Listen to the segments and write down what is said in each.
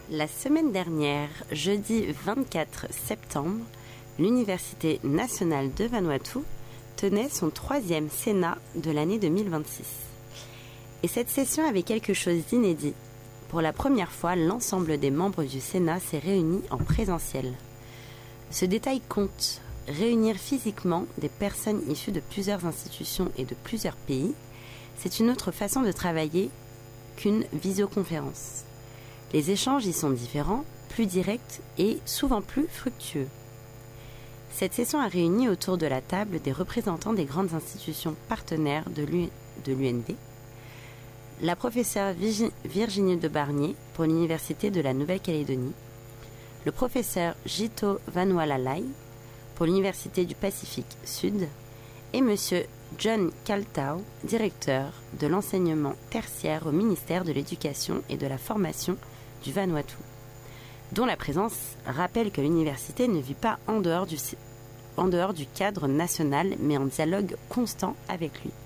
La semaine dernière, jeudi 24 septembre, l'Université nationale de Vanuatu tenait son 3e Sénat de l'année 2026. Et cette session avait quelque chose d'inédit. Pour la première fois, l'ensemble des membres du Sénat s'est réuni en présentiel. Ce détail compte. Réunir physiquement des personnes issues de plusieurs institutions et de plusieurs pays, c'est une autre façon de travailler qu'une visioconférence. Les échanges y sont différents, plus directs et souvent plus fructueux. Cette session a réuni autour de la table des représentants des grandes institutions partenaires de l'UNV, la professeure Virginie de Barnier pour l'Université de la Nouvelle-Calédonie, le professeur Jito Vanualalai pour l'Université du Pacifique Sud et M. John Kaltau, directeur de l'enseignement tertiaire au ministère de l'Éducation et de la Formation du Vanuatu, dont la présence rappelle que l'université ne vit pas en dehors du cadre national, mais en dialogue constant avec lui.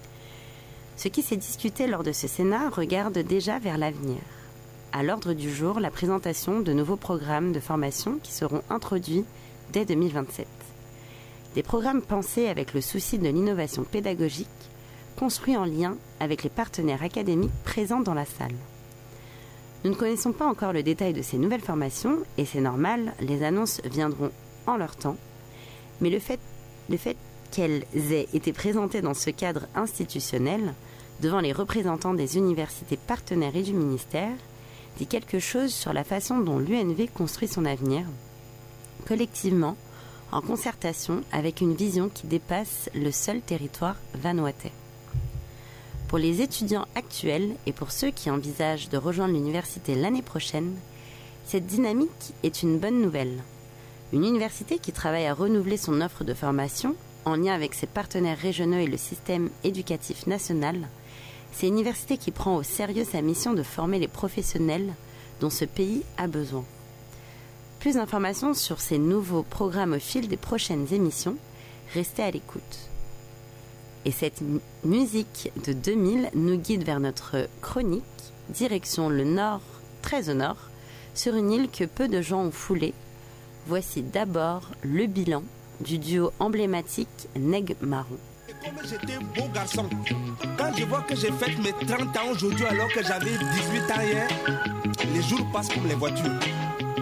Ce qui s'est discuté lors de ce Sénat regarde déjà vers l'avenir. À l'ordre du jour, la présentation de nouveaux programmes de formation qui seront introduits dès 2027. Des programmes pensés avec le souci de l'innovation pédagogique, construits en lien avec les partenaires académiques présents dans la salle. Nous ne connaissons pas encore le détail de ces nouvelles formations, et c'est normal, les annonces viendront en leur temps, mais le fait qu'elles aient été présentées dans ce cadre institutionnel, devant les représentants des universités partenaires et du ministère, dit quelque chose sur la façon dont l'UNV construit son avenir, collectivement, en concertation avec une vision qui dépasse le seul territoire vanuatais. Pour les étudiants actuels et pour ceux qui envisagent de rejoindre l'université l'année prochaine, cette dynamique est une bonne nouvelle. Une université qui travaille à renouveler son offre de formation en lien avec ses partenaires régionaux et le système éducatif national, c'est une université qui prend au sérieux sa mission de former les professionnels dont ce pays a besoin. Plus d'informations sur ces nouveaux programmes au fil des prochaines émissions, restez à l'écoute. Et cette musique de 2000 nous guide vers notre chronique, direction le nord, très au nord, sur une île que peu de gens ont foulée. Voici d'abord le bilan du duo emblématique Neg Marron. Comme j'étais beau garçon, quand je vois que j'ai fait mes 30 ans aujourd'hui alors que j'avais 18 ans hier, les jours passent comme les voitures.